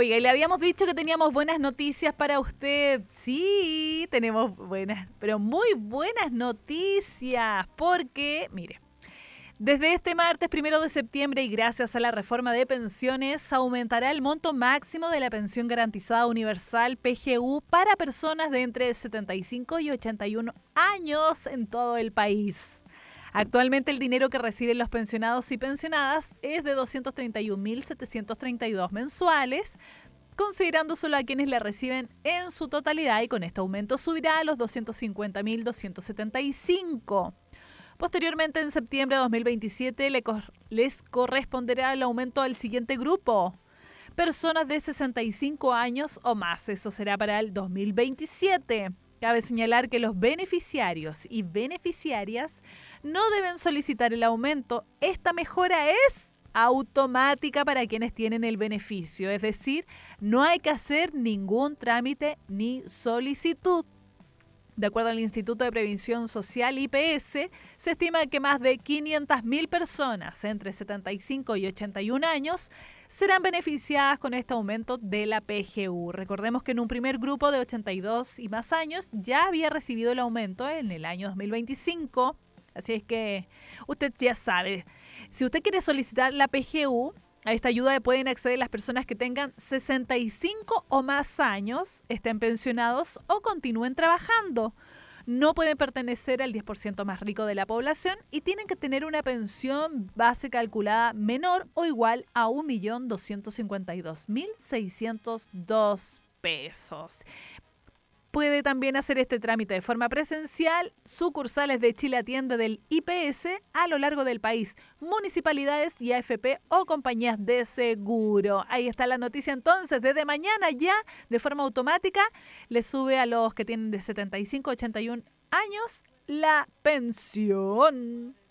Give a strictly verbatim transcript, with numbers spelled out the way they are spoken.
Oiga, y le habíamos dicho que teníamos buenas noticias para usted. Sí, tenemos buenas, pero muy buenas noticias. Porque, mire, desde este martes primero de septiembre y gracias a la reforma de pensiones, aumentará el monto máximo de la pensión garantizada universal P G U para personas de entre setenta y cinco y ochenta y uno años en todo el país. Actualmente el dinero que reciben los pensionados y pensionadas es de doscientos treinta y un mil setecientos treinta y dos mensuales, considerando solo a quienes la reciben en su totalidad, y con este aumento subirá a los doscientos cincuenta mil doscientos setenta y cinco. Posteriormente, en septiembre de dos mil veintisiete, le cor- les corresponderá el aumento al siguiente grupo: personas de sesenta y cinco años o más. Eso será para el dos mil veintisiete. Cabe señalar que los beneficiarios y beneficiarias no deben solicitar el aumento. Esta mejora es automática para quienes tienen el beneficio, es decir, no hay que hacer ningún trámite ni solicitud. De acuerdo al Instituto de Previsión Social I P S, se estima que más de quinientas mil personas entre setenta y cinco y ochenta y un años serán beneficiadas con este aumento de la P G U. Recordemos que en un primer grupo de ochenta y dos y más años ya había recibido el aumento en el año dos mil veinticinco. Así es que usted ya sabe, si usted quiere solicitar la P G U, a esta ayuda pueden acceder las personas que tengan sesenta y cinco o más años, estén pensionados o continúen trabajando. No pueden pertenecer al diez por ciento más rico de la población y tienen que tener una pensión base calculada menor o igual a un millón doscientos cincuenta y dos mil seiscientos dos pesos. Puede también hacer este trámite de forma presencial, sucursales de Chile Atiende del I P S a lo largo del país, municipalidades y A F P o compañías de seguro. Ahí está la noticia entonces. Desde mañana ya, de forma automática, le sube a los que tienen de setenta y cinco a ochenta y un años la pensión.